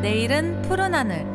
내일은 푸른 하늘.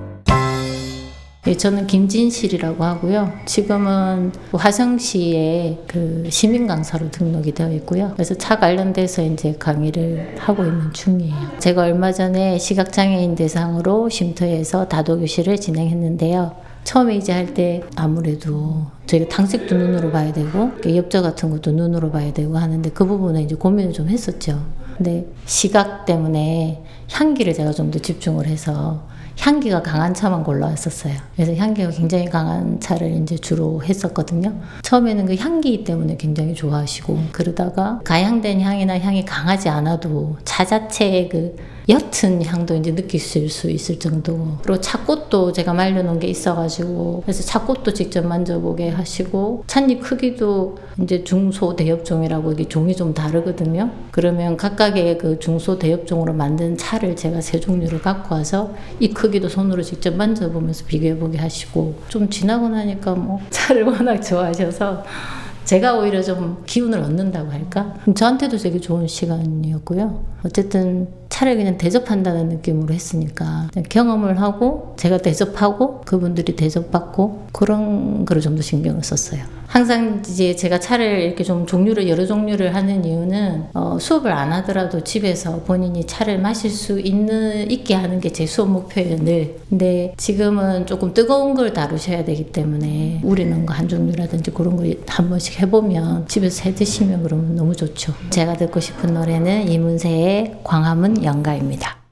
예, 저는 김진실이라고 하고요. 지금은 화성시에 그 시민 강사로 등록이 되어 있고요. 그래서 차 관련돼서 이제 강의를 하고 있는 중이에요. 제가 얼마 전에 시각장애인 대상으로 쉼터에서 다도 교실을 진행했는데요. 처음에 이제 할 때 아무래도 저희가 탕색도 눈으로 봐야 되고 엽자 같은 것도 눈으로 봐야 되고 하는데 그 부분은 이제 고민을 좀 했었죠. 근데 시각 때문에 향기를 제가 좀 더 집중을 해서 향기가 강한 차만 골라왔었어요. 그래서 향기가 굉장히 강한 차를 이제 주로 했었거든요. 처음에는 그 향기 때문에 굉장히 좋아하시고 그러다가 가향된 향이나 향이 강하지 않아도 차 자체의 그 옅은 향도 이제 느끼실 수 있을 정도고 그리고 차꽃도 제가 말려놓은 게 있어가지고 그래서 차꽃도 직접 만져보게 하시고 찻잎 크기도 이제 중소 대엽종이라고 이게 종이 좀 다르거든요. 그러면 각각의 그 중소 대엽종으로 만든 차를 제가 세 종류를 갖고 와서 이 크기도 손으로 직접 만져보면서 비교해보게 하시고 좀 지나고 나니까 뭐 차를 워낙 좋아하셔서 제가 오히려 좀 기운을 얻는다고 할까? 저한테도 되게 좋은 시간이었고요. 어쨌든 차를 그냥 대접한다는 느낌으로 했으니까 경험을 하고 제가 대접하고 그분들이 대접받고 그런 거를 좀 더 신경을 썼어요. 항상 이제 제가 차를 이렇게 좀 여러 종류를 하는 이유는 수업을 안 하더라도 집에서 본인이 차를 마실 수 있게 하는 게 제 수업 목표예요, 늘. 근데 지금은 조금 뜨거운 걸 다루셔야 되기 때문에 우리는 거 한 종류라든지 그런 거 한 번씩 해보면 집에서 해 드시면 그러면 너무 좋죠. 제가 듣고 싶은 노래는 이문세의 광화문 연가입니다.